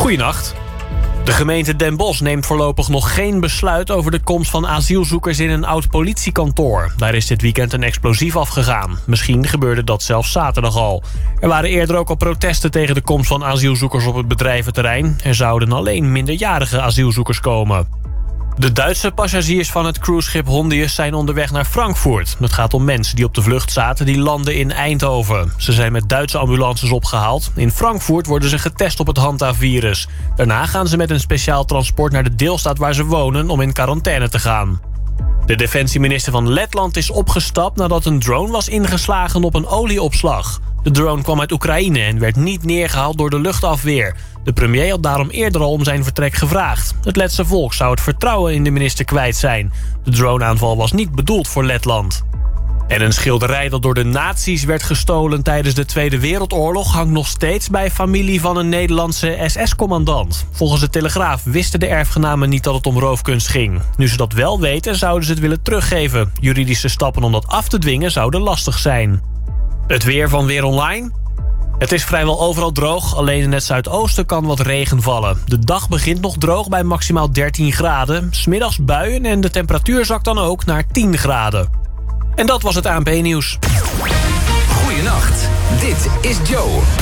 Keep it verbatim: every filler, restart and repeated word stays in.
Goeienacht. De gemeente Den Bosch neemt voorlopig nog geen besluit over de komst van asielzoekers in een oud politiekantoor. Daar is dit weekend een explosief afgegaan. Misschien gebeurde dat zelfs zaterdag al. Er waren eerder ook al protesten tegen de komst van asielzoekers op het bedrijventerrein. Er zouden alleen minderjarige asielzoekers komen. De Duitse passagiers van het cruiseschip Hondius zijn onderweg naar Frankfurt. Het gaat om mensen die op de vlucht zaten, die landen in Eindhoven. Ze zijn met Duitse ambulances opgehaald. In Frankfurt worden ze getest op het Hanta-virus. Daarna gaan ze met een speciaal transport naar de deelstaat waar ze wonen om in quarantaine te gaan. De defensieminister van Letland is opgestapt nadat een drone was ingeslagen op een olieopslag. De drone kwam uit Oekraïne en werd niet neergehaald door de luchtafweer. De premier had daarom eerder al om zijn vertrek gevraagd. Het Letse volk zou het vertrouwen in de minister kwijt zijn. De droneaanval was niet bedoeld voor Letland. En een schilderij dat door de nazi's werd gestolen tijdens de Tweede Wereldoorlog hangt nog steeds bij familie van een Nederlandse S S-commandant. Volgens de Telegraaf wisten de erfgenamen niet dat het om roofkunst ging. Nu ze dat wel weten, zouden ze het willen teruggeven. Juridische stappen om dat af te dwingen zouden lastig zijn. Het weer van Weer Online. Het is vrijwel overal droog, alleen in het zuidoosten kan wat regen vallen. De dag begint nog droog bij maximaal dertien graden. 's Middags buien en de temperatuur zakt dan ook naar tien graden. En dat was het A N P-nieuws. Goeienacht, dit is Joe.